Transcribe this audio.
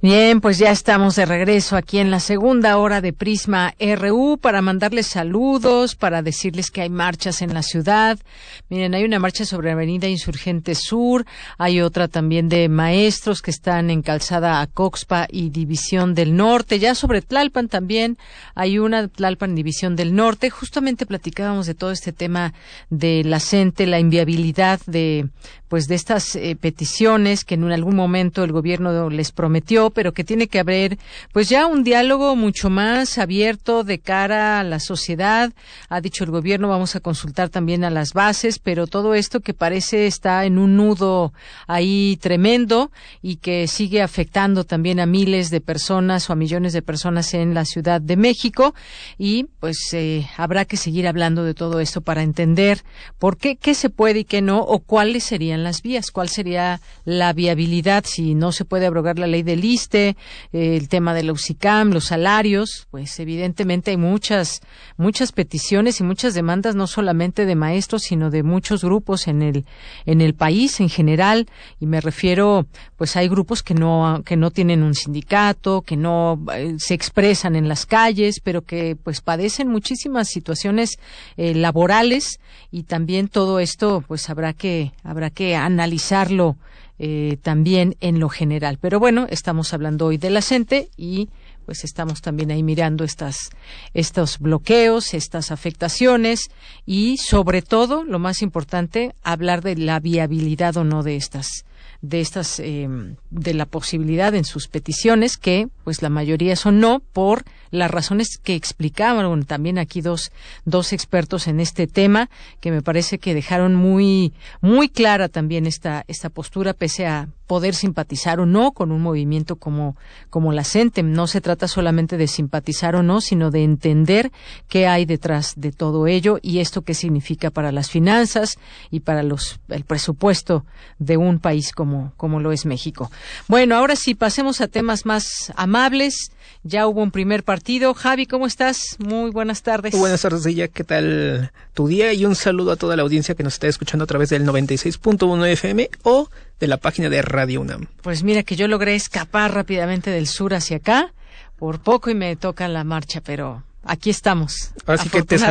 Bien, pues ya estamos de regreso aquí en la segunda hora de Prisma RU para mandarles saludos, para decirles que hay marchas en la ciudad. Miren, hay una marcha sobre Avenida Insurgente Sur, hay otra también de maestros que están en Calzada Acoxpa y División del Norte. Ya sobre Tlalpan también hay una Tlalpan División del Norte. Justamente platicábamos de todo este tema de la CENTE, la inviabilidad de estas peticiones que en algún momento el gobierno les prometió, pero que tiene que haber pues ya un diálogo mucho más abierto de cara a la sociedad. Ha dicho el gobierno, vamos a consultar también a las bases, pero todo esto que parece está en un nudo ahí tremendo y que sigue afectando también a miles de personas o a millones de personas en la Ciudad de México, y pues habrá que seguir hablando de todo esto para entender por qué se puede y qué no, o cuáles serían las vías, cuál sería la viabilidad si no se puede abrogar la ley del ISSSTE, el tema de la UCICAM, los salarios. Pues evidentemente hay muchas peticiones y muchas demandas, no solamente de maestros, sino de muchos grupos en el país en general, y me refiero, pues hay grupos que no tienen un sindicato, que no se expresan en las calles, pero que pues padecen muchísimas situaciones laborales, y también todo esto pues habrá que analizarlo también en lo general. Pero bueno, estamos hablando hoy de la CENTE y pues estamos también ahí mirando estos bloqueos, estas afectaciones, y sobre todo, lo más importante, hablar de la viabilidad o no de la posibilidad en sus peticiones, que pues la mayoría son no, por las razones que explicaban también aquí dos expertos en este tema, que me parece que dejaron muy clara también esta postura, pese a poder simpatizar o no con un movimiento como la CENTE. No se trata solamente de simpatizar o no, sino de entender qué hay detrás de todo ello y esto qué significa para las finanzas y para el presupuesto de un país como lo es México. Bueno, ahora sí, pasemos a temas más amables. Ya hubo un primer partido. Javi, ¿cómo estás? Muy buenas tardes. Muy buenas tardes, Ella. ¿Qué tal tu día? Y un saludo a toda la audiencia que nos está escuchando a través del 96.1 FM o de la página de Radio UNAM. Pues mira que yo logré escapar rápidamente del sur hacia acá, por poco y me toca la marcha, pero aquí estamos. Así que te